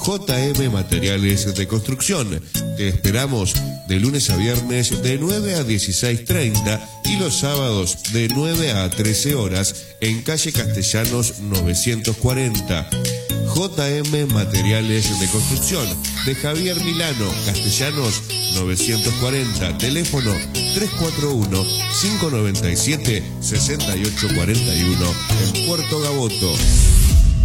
JM Materiales de Construcción. Te esperamos de lunes a viernes de 9 a 16:30 y los sábados de 9 a 13 horas en calle Castellanos 940. JM Materiales de Construcción de Javier Milano, Castellanos 940, teléfono 341-597-6841 en Puerto Gaboto.